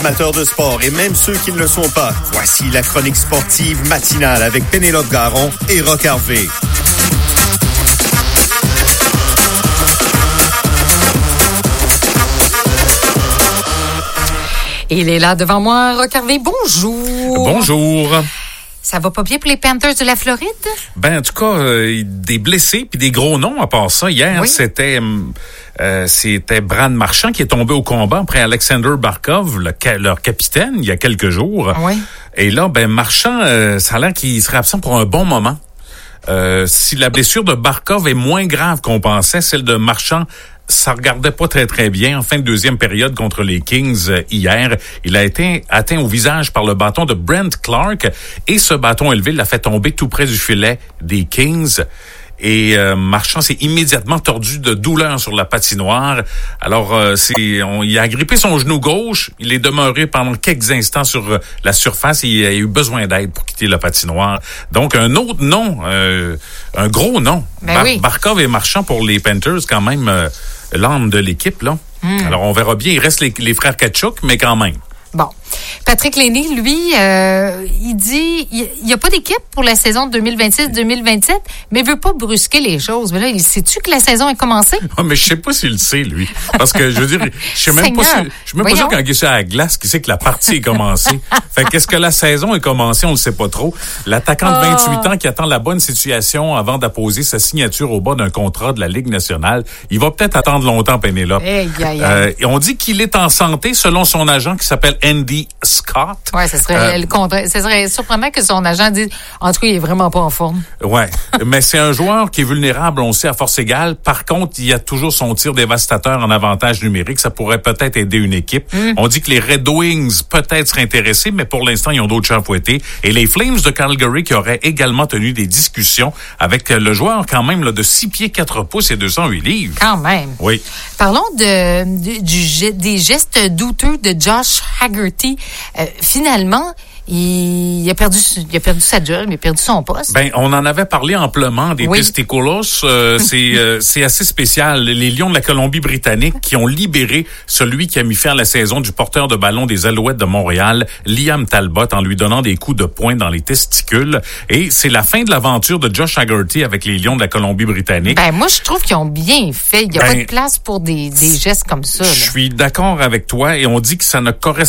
Amateurs de sport et même ceux qui ne le sont pas, voici la chronique sportive matinale avec Pénélope Garon et Roch Harvey. Il est là devant moi, Roch Harvey. Bonjour. Bonjour. Ça va pas bien pour les Panthers de la Floride? Ben, en tout cas, des blessés puis des gros noms à part ça. Hier, oui. C'était Brad Marchand qui est tombé au combat après Alexander Barkov, leur capitaine, il y a quelques jours. Oui. Et là, ben Marchand, ça a l'air qu'il serait absent pour un bon moment. Si la blessure de Barkov est moins grave qu'on pensait, celle de Marchand, ça regardait pas très très bien. En fin de deuxième période contre les Kings hier, il a été atteint au visage par le bâton de Brent Clark et ce bâton élevé l'a fait tomber tout près du filet des Kings. Et Marchand s'est immédiatement tordu de douleur sur la patinoire. Alors, il a agrippé son genou gauche. Il est demeuré pendant quelques instants sur la surface et il a eu besoin d'aide pour quitter la patinoire. Donc, un autre nom, un gros nom. Oui. Barkov et Marchand pour les Panthers, quand même, l'âme de l'équipe, là. Alors, on verra bien. Il reste les frères Tkachuk, mais quand même. Bon. Patrick Lainé, lui, il dit il n'y a pas d'équipe pour la saison 2026-2027, mais il veut pas brusquer les choses. Mais là, il sait-tu que la saison est commencée? Ah, mais je sais pas s'il le sait, lui. Parce que, je veux dire, je sais même pas sûr quand il est sur la glace qui sait que la partie est commencée. Fait qu'est-ce que la saison est commencée, on le sait pas trop. L'attaquant de 28 ans qui attend la bonne situation avant d'apposer sa signature au bas d'un contrat de la Ligue nationale, il va peut-être attendre longtemps, Pénélope. Et on dit qu'il est en santé selon son agent qui s'appelle Andy Scott. Ouais, ce serait surprenant que son agent dise en tout cas, il est vraiment pas en forme. Ouais, mais c'est un joueur qui est vulnérable, on sait, à force égale. Par contre, il y a toujours son tir dévastateur en avantage numérique, ça pourrait peut-être aider une équipe. On dit que les Red Wings peut-être seraient intéressés, mais pour l'instant, ils ont d'autres chats à fouetter. Et les Flames de Calgary qui auraient également tenu des discussions avec le joueur quand même là, de 6 pieds 4 pouces et 208 livres. Quand même. Oui. Parlons des gestes douteux de Josh Haggerty. Finalement, il a perdu sa job, il a perdu son poste. Ben, on en avait parlé amplement des testiculos. C'est assez spécial. Les Lions de la Colombie-Britannique qui ont libéré celui qui a mis fin à la saison du porteur de ballon des Alouettes de Montréal, Liam Talbot, en lui donnant des coups de poing dans les testicules. Et c'est la fin de l'aventure de Josh Haggerty avec les Lions de la Colombie-Britannique. Ben, moi, je trouve qu'ils ont bien fait. Il n'y a pas de place pour des gestes comme ça. Je suis d'accord avec toi et on dit que ça ne correspond